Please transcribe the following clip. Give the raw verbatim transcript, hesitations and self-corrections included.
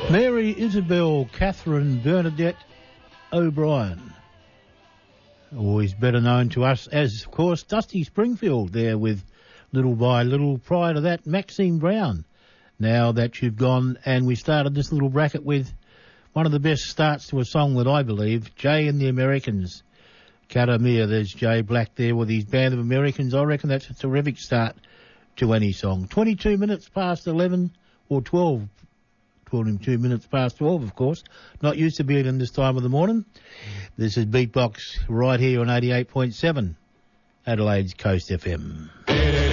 Mary Isabel Catherine Bernadette O'Brien, always better known to us as, of course, Dusty Springfield there with Little by Little. Prior to that, Maxine Brown. Now that you've gone, and we started this little bracket with one of the best starts to a song that I believe, Jay and the Americans. Katamia, there's Jay Black there with his Band of Americans. I reckon that's a terrific start to any song. twenty-two minutes past eleven or twelve. twenty-two minutes past twelve, of course. Not used to being in this time of the morning. This is Beatbox right here on eighty-eight point seven, Adelaide's Coast F M.